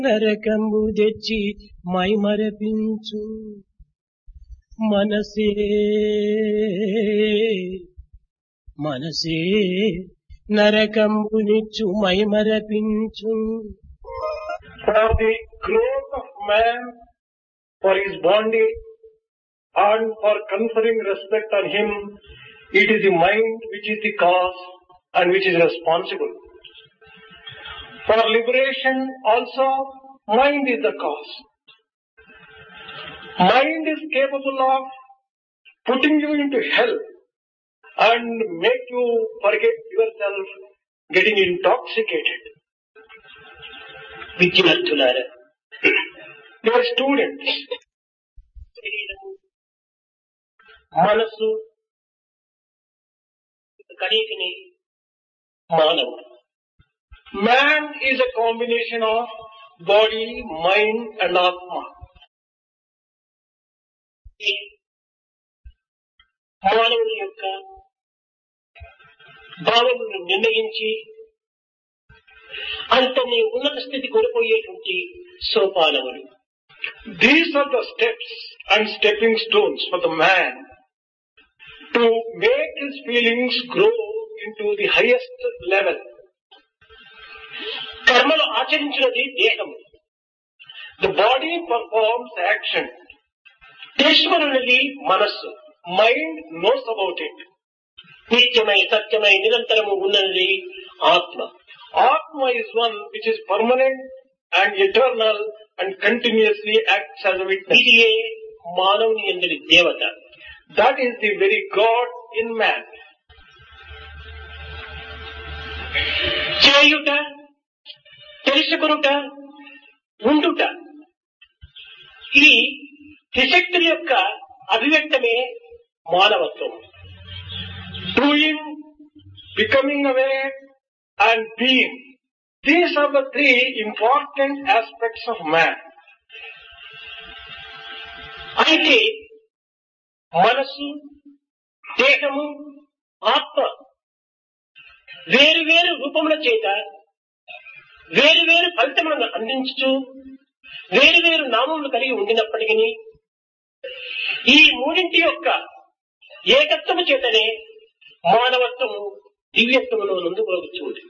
నరకంబు తెచ్చి మైమరపించు మనసే మనసే నరకంబునిచ్చు మైమరపించు. For the growth of man, for his bondage, and for conferring respect on him, it is the mind which is the cause and which is responsible. For liberation also, mind is the cause. Mind is capable of putting you into hell and make you forget yourself, getting intoxicated. విద్యార్థులారా, Dear students, మనసు కడిగిని మానవుడు. man is a combination of body, mind and atma. ఈ మానవుని యొక్క భావములను నిర్ణయించి అంతని ఉన్నత స్థితి కొనిపోయేటువంటి సోపానములు. These are the steps and stepping stones for the man to make his feelings grow into the highest level. కర్మలు ఆచరించినది దేహము. The body performs action. తెలుసుకున్నది మనస్సు. Mind knows about it. నిత్యమై సత్యమై నిరంతరము ఉన్నది ఆత్మ. Atma is one which is permanent and eternal and continuously acts as a witness. ఇదియే మానవుని యందలి దేవత. That is the very God in man. చేయుట, తెలుసుకొనుట, ఉండుట, ఈ త్రిశక్తుల యొక్క అభివ్యక్తమే మానవత్వం. Doing, becoming aware and being. These are the three important aspects of man. అయితే మనసు, దేహము, ఆత్మ వేరు వేరు రూపముల చేత వేరు వేరు ఫలితములను అందించుతూ వేరు వేరు నామములు కలిగి ఉండినప్పటికీ ఈ మూడింటి యొక్క ఏకత్వము చేతనే మానవత్వము దివ్యత్వములో నందుకోవచ్చు.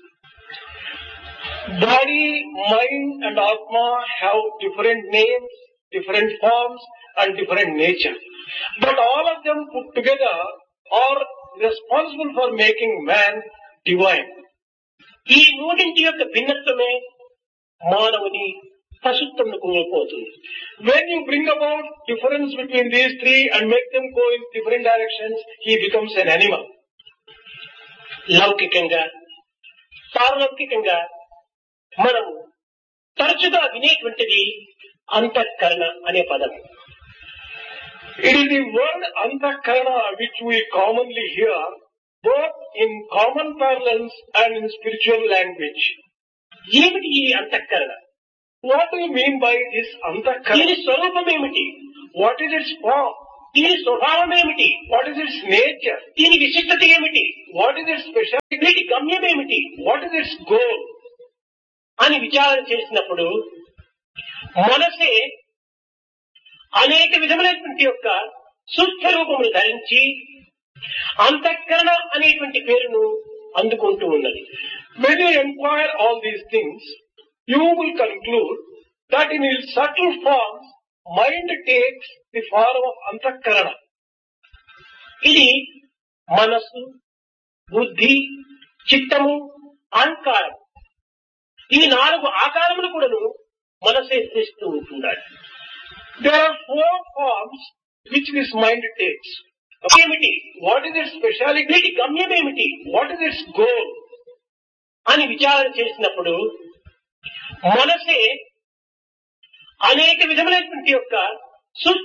Body, mind and Atma have different names, different forms and different nature. But all of them put together are responsible for making man divine. ఈ మూడింటి యొక్క భిన్నత్వమే మానవుని పశుత్వమును కోల్పోతుంది. When you bring about difference between these three and make them go in different directions, he becomes an animal. లౌకికంగా, పారలౌకికంగా మనము తరచుగా వినేటువంటిది అంతఃకరణ అనే పదం. It is the word antakarana which we commonly hear both in common parlance and in spiritual language. ఏమిటి ఈ అంతఃకరణ? What do you mean by this దీని antakarana? స్వరూపం ఏమిటి? What is its form? దీని స్వభావం ఏమిటి? What is its nature? దీని విశిష్టత ఏమిటి? What is its speciality? వీటి గమ్యం ఏమిటి What is its goal? అని విచారణ చేసినప్పుడు మనసే అనేక విధములైనటువంటి యొక్క సూక్ష్మ రూపములు ధరించి అంతఃకరణ అనేటువంటి పేరును అందుకుంటూ ఉన్నది. When you inquire all these things, you will conclude that in its subtle forms, mind takes the form of antakarana. ఇది మనస్సు, బుద్ధి, చిత్తము, అహంకారం, ఈ నాలుగు ఆకారములు కూడాను మనసే ధరిస్తూ ఉంటున్నాడు. There are four forms which this mind takes. ఏమిటి? What is its speciality? వీటి గమ్యం ఏమిటి What is its goal? అని విచారణ చేసినప్పుడు మనసే అనేక విధములైనటువంటి యొక్క